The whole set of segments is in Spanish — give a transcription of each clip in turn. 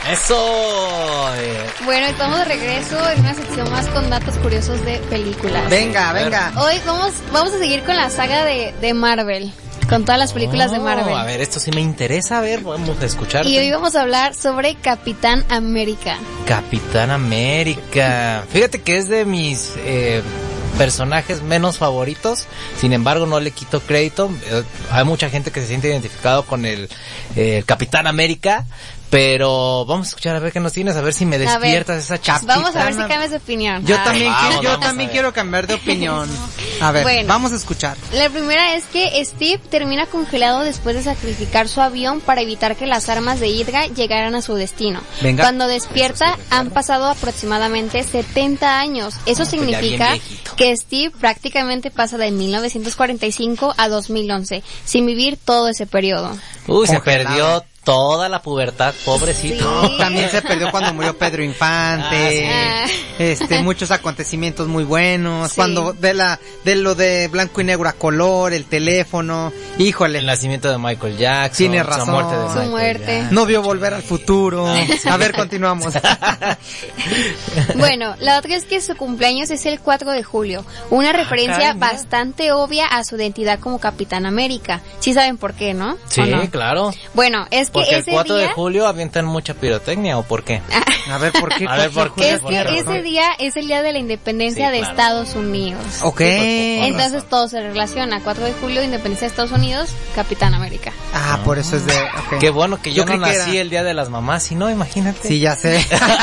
¡Eso! Bueno, estamos de regreso en una sección más con datos curiosos de películas. Venga. Hoy vamos a seguir con la saga de Marvel. Con todas las películas de Marvel. A ver, esto sí me interesa. A ver, vamos a escuchar. Y hoy vamos a hablar sobre Capitán América. Capitán América. Fíjate que es de mis personajes menos favoritos. Sin embargo, no le quito crédito. Hay mucha gente que se siente identificado con el Capitán América. Pero vamos a escuchar a ver qué nos tienes, a ver si me despiertas esa chapita. Vamos a ver si cambias de opinión. Yo también quiero cambiar de opinión. A ver, bueno, vamos a escuchar. La primera es que Steve termina congelado después de sacrificar su avión para evitar que las armas de Hydra llegaran a su destino. Venga. Cuando despierta han pasado aproximadamente 70 años. Eso significa que Steve prácticamente pasa de 1945 a 2011, sin vivir todo ese periodo. Se perdió toda la pubertad, pobrecito. Sí. También se perdió cuando murió Pedro Infante. Muchos acontecimientos muy buenos. Sí. Cuando de lo de blanco y negro a color, el teléfono, híjole. El nacimiento de Michael Jackson. Tiene razón. Su muerte. No vio Volver al Futuro. Sí. A ver, continuamos. Bueno, la otra es que su cumpleaños es el 4 de julio. Una referencia bastante obvia a su identidad como Capitán América. Sí saben por qué, ¿no? Sí, no? Claro. Bueno, es que porque ese el 4 día... de julio avientan mucha pirotecnia, ¿o por qué? A ver, ¿por qué? Es que ese día es el día de la independencia de Estados Unidos. Ok. Entonces todo se relaciona. 4 de julio, independencia de Estados Unidos, Capitán América. Por eso es de... Okay. Qué bueno que yo no nací el día de las mamás, si no, imagínate. Sí, ya sé.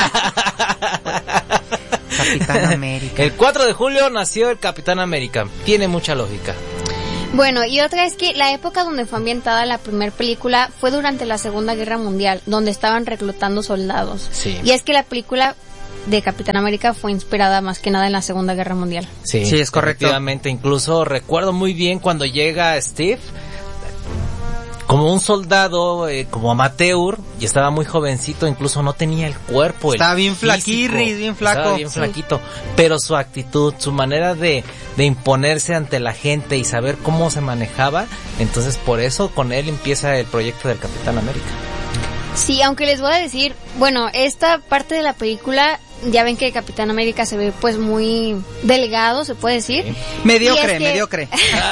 Capitán América. El 4 de julio nació el Capitán América. Tiene mucha lógica. Bueno, y otra es que la época donde fue ambientada la primera película fue durante la Segunda Guerra Mundial, donde estaban reclutando soldados. Sí. Y es que la película de Capitán América fue inspirada más que nada en la Segunda Guerra Mundial. Sí, es correcto. Efectivamente, incluso recuerdo muy bien cuando llega Steve como un soldado, como amateur, y estaba muy jovencito, incluso no tenía el cuerpo. Estaba bien flaquirri, bien flaco. Estaba bien flaquito, pero su actitud, su manera de imponerse ante la gente y saber cómo se manejaba, entonces por eso con él empieza el proyecto del Capitán América. Sí, aunque les voy a decir, bueno, esta parte de la película, ya ven que el Capitán América se ve pues muy delgado, se puede decir. Sí. Mediocre.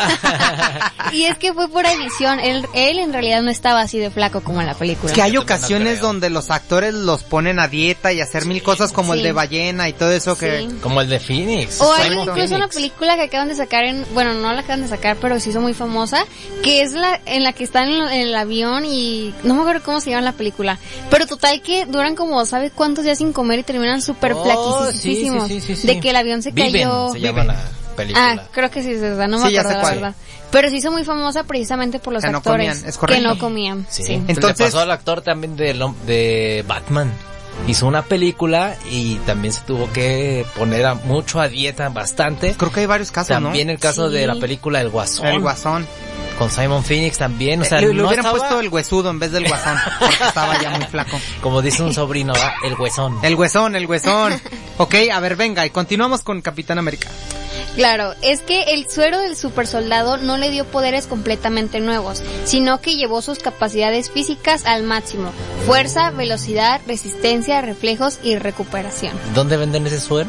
Y es que fue por edición, él en realidad no estaba así de flaco como en la película. Es que hay ocasiones donde los actores los ponen a dieta y a hacer mil cosas como el de ballena y todo eso que... Como el de Phoenix. O hay incluso una película que acaban de sacar bueno, no la acaban de sacar, pero se hizo muy famosa, que es en la que están en el avión y no me acuerdo cómo se llama la película, pero total que duran como, ¿sabes cuántos días sin comer y terminan súper flaquísimos? Sí. De que el avión se cayó. Se llama la película. Creo que sí, no me acuerdo la verdad. Pero se hizo muy famosa precisamente por los actores que no comían. Sí. Entonces le pasó al actor también de Batman. Hizo una película y también se tuvo que poner mucho a dieta, bastante. Creo que hay varios casos, también el caso de la película El Guasón. El Guasón. Con Simon Phoenix también, o sea, le hubieran puesto el huesudo en vez del guasón, porque estaba ya muy flaco. Como dice un sobrino, ¿verdad? El huesón. El huesón. Ok, a ver, venga, y continuamos con Capitán América. Claro, es que el suero del supersoldado no le dio poderes completamente nuevos, sino que llevó sus capacidades físicas al máximo. Fuerza, velocidad, resistencia, reflejos y recuperación. ¿Dónde venden ese suero?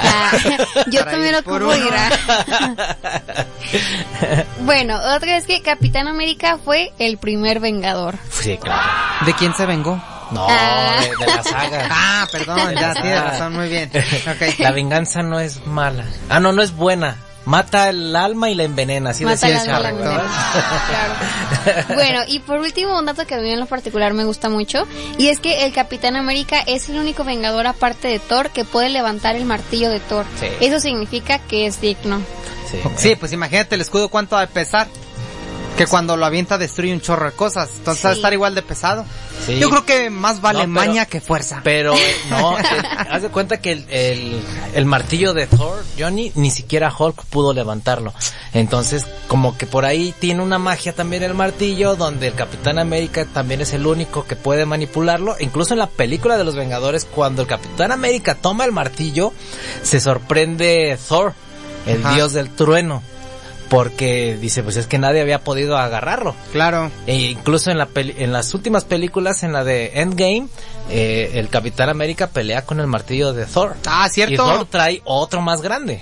Yo también lo como dirá. Bueno, otra vez que Capitán América fue el primer vengador. Sí, claro. ¿De quién se vengó? No, de la saga. Perdón, ya tienes razón, muy bien. Okay. La venganza no es mala. No es buena. Mata el alma y la envenena, así decía el Chavo, ¿verdad? Claro. Bueno, y por último, un dato que a mí en lo particular me gusta mucho, y es que el Capitán América es el único vengador aparte de Thor que puede levantar el martillo de Thor. Sí. Eso significa que es digno. Sí, pues imagínate el escudo cuánto ha de pesar. Que cuando lo avienta destruye un chorro de cosas. Entonces va a estar igual de pesado. Sí. Yo creo que más vale maña que fuerza. Pero no, haz de cuenta que el martillo de Thor, Johnny, ni siquiera Hulk pudo levantarlo. Entonces, como que por ahí tiene una magia también el martillo, donde el Capitán América también es el único que puede manipularlo. Incluso en la película de los Vengadores, cuando el Capitán América toma el martillo, se sorprende Thor, el dios del trueno. porque dice, pues es que nadie había podido agarrarlo. Claro. E incluso en las últimas películas, en la de Endgame, el Capitán América pelea con el martillo de Thor. Ah, cierto. Y Thor trae otro más grande.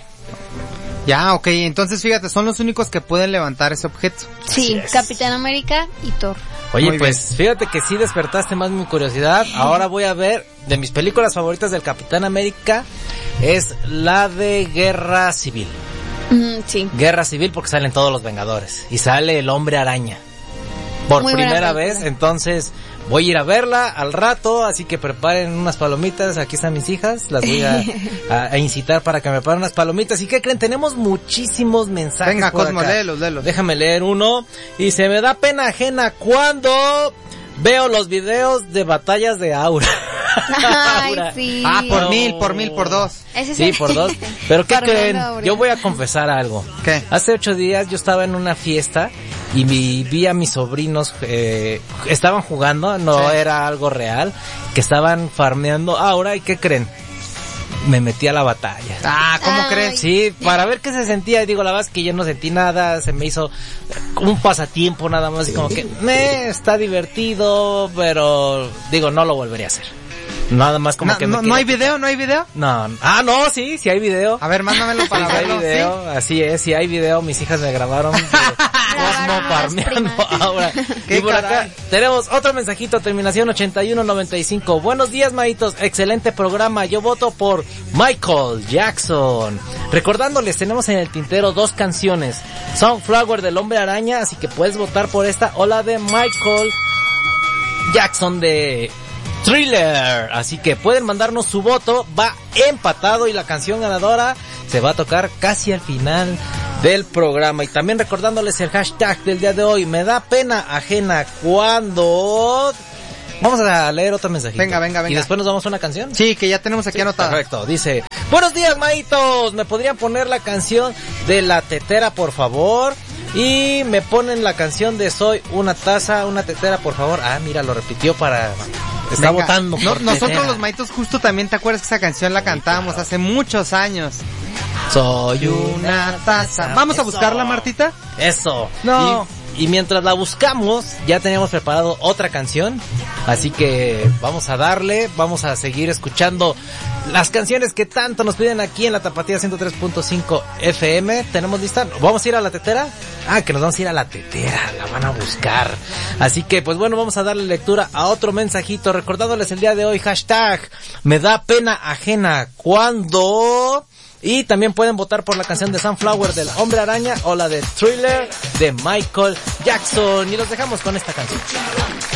Ya, ok, entonces fíjate, son los únicos que pueden levantar ese objeto. Sí, Capitán América y Thor. Oye, Muy pues fíjate que sí despertaste más mi curiosidad. Ahora voy a ver, de mis películas favoritas del Capitán América, es la de Guerra Civil. Sí. Guerra Civil, porque salen todos los Vengadores. Y sale el Hombre Araña. Por Muy buena primera película. vez, entonces voy a ir a verla al rato, así que preparen unas palomitas, aquí están mis hijas, las voy a incitar para que me preparen unas palomitas. ¿Y qué creen? Tenemos muchísimos mensajes. Venga, por Cosmo, acá. léelos. Déjame leer uno. Y se me da pena ajena cuando veo los videos de batallas de Aura. Ay, Aura. sí. Ah, por mil, por 2. Ese Sí, por 2. Pero ¿qué Fernando creen? Aura. Yo voy a confesar algo. ¿Qué? Hace 8 días yo estaba en una fiesta y vi a mis sobrinos, estaban jugando, no Sí. era algo real, que estaban farmeando Aura. ¿Y qué creen? Me metí a la batalla. Ah, ¿cómo Ay. crees? Sí, para ver qué se sentía. Y digo, la verdad es que yo no sentí nada, se me hizo un pasatiempo nada más, y como que está divertido, pero digo, no lo volvería a hacer. Nada más como que me ¿No hay video? ¿No hay video? No, no, sí hay video. A ver, mándamelo para Sí, hay verlo. video, así es, sí hay video, mis hijas me grabaron de Cosmo las farmeando primas. ahora. ¿Qué Y por acá caray? tenemos otro mensajito, terminación 8195. Buenos días, maitos, excelente programa, yo voto por Michael Jackson. Recordándoles, tenemos en el tintero 2 canciones, Sunflower del Hombre Araña, así que puedes votar por esta, o la de Michael Jackson de Thriller, así que pueden mandarnos su voto, va empatado y la canción ganadora se va a tocar casi al final del programa. Y también recordándoles el hashtag del día de hoy, me da pena ajena cuando... Vamos a leer otro mensajito. Venga. Y después nos vamos a una canción. Sí, que ya tenemos aquí anotada. Perfecto, dice, buenos días, maitos, ¿me podrían poner la canción de La Tetera, por favor? Y me ponen la canción de Soy una taza, una tetera, por favor. Ah, mira, lo repitió para... Está Venga. votando por Nosotros tetera. los maitos justo también, ¿te acuerdas que esa canción la cantábamos hace muchos años? Soy Una taza. ¿Vamos a buscarla, Martita? Eso. No. Y mientras la buscamos, ya teníamos preparado otra canción. Así que vamos a darle, vamos a seguir escuchando las canciones que tanto nos piden aquí en la Tapatía 103.5 FM. ¿Tenemos lista? ¿Vamos a ir a la tetera? Ah, que nos vamos a ir a la tetera, la van a buscar. Así que, pues bueno, vamos a darle lectura a otro mensajito, recordándoles el día de hoy, hashtag, me da pena ajena cuando... Y también pueden votar por la canción de Sunflower del Hombre Araña o la de Thriller de Michael Jackson. Y los dejamos con esta canción.